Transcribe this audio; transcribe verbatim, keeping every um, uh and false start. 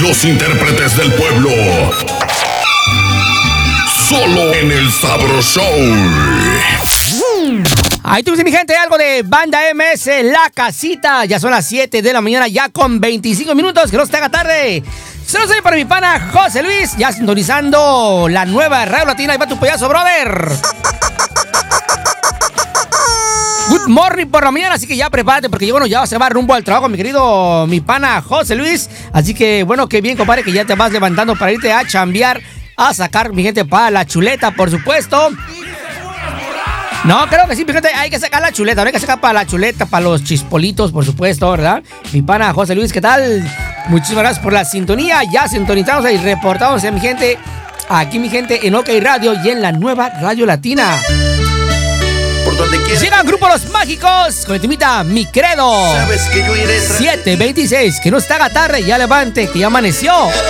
Los intérpretes del pueblo. Solo en el Sabro Show. Ahí tuviste, mi gente, algo de Banda M S, La Casita. Ya son las siete de la mañana, ya con veinticinco minutos. Que no se te haga tarde. Saludos ahí para mi pana José Luis, ya sintonizando la nueva Radio Latina. Ahí va tu payaso, brother. Good morning por la mañana, así que ya prepárate porque bueno, ya se va rumbo al trabajo, mi querido, mi pana José Luis. Así que bueno, qué bien, compadre, que ya te vas levantando para irte a chambear, a sacar, mi gente, para la chuleta, por supuesto. No, creo que sí, mi gente, hay que sacar la chuleta, no hay que sacar para la chuleta, para los chispolitos, por supuesto, ¿verdad? Mi pana José Luis, ¿qué tal? Muchísimas gracias por la sintonía, ya sintonizamos y reportamos, mi gente, aquí, mi gente, en OK Radio y en la nueva Radio Latina. Por donde quieras. Llegan Grupo Los Mágicos con el temita Mi Credo. Sabes que yo iré tras siete veintiséis, que no se haga tarde, ya levante, que ya amaneció.